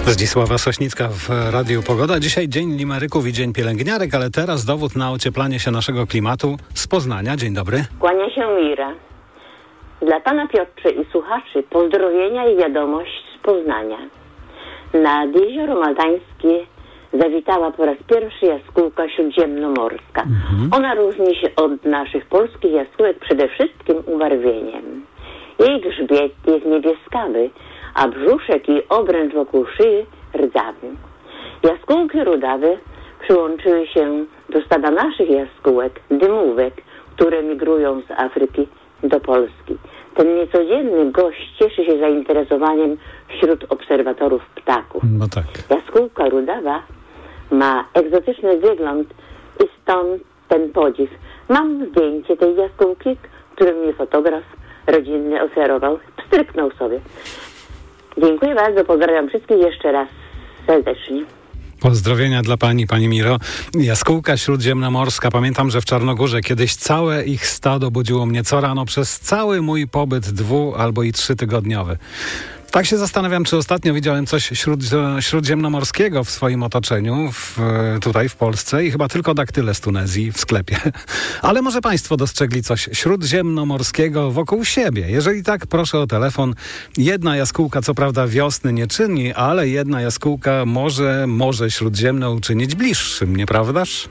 Zdzisława Sośnicka w Radiu Pogoda. Dzisiaj Dzień Limeryków i Dzień Pielęgniarek, ale teraz dowód na ocieplanie się naszego klimatu z Poznania. Dzień dobry. Kłania się Mira. Dla pana Piotrze i słuchaczy pozdrowienia i wiadomość z Poznania. Nad Jezioro Maltańskie zawitała po raz pierwszy jaskółka śródziemnomorska. Ona różni się od naszych polskich jaskółek przede wszystkim ubarwieniem. Jej grzbiet jest niebieskawy, a brzuszek i obręcz wokół szyi rdzawy. Jaskółki rudawe przyłączyły się do stada naszych jaskółek, dymówek, które migrują z Afryki do Polski. Ten niecodzienny gość cieszy się zainteresowaniem wśród obserwatorów ptaków. No tak. Jaskółka rudawa ma egzotyczny wygląd i stąd ten podziw. Mam zdjęcie tej jaskółki, które mnie fotograf rodzinny ofiarował. Pstryknął sobie. Dziękuję bardzo, pozdrawiam wszystkich jeszcze raz serdecznie. Pozdrowienia dla pani Miro. Jaskółka śródziemnomorska. Pamiętam, że w Czarnogórze kiedyś całe ich stado budziło mnie co rano przez cały mój pobyt 2- albo i 3-tygodniowy. Tak się zastanawiam, czy ostatnio widziałem coś śródziemnomorskiego w swoim otoczeniu, tutaj w Polsce i chyba tylko daktyle z Tunezji w sklepie. Ale może państwo dostrzegli coś śródziemnomorskiego wokół siebie? Jeżeli tak, proszę o telefon. Jedna jaskółka co prawda wiosny nie czyni, ale jedna jaskółka może Śródziemne uczynić bliższym, nieprawdaż?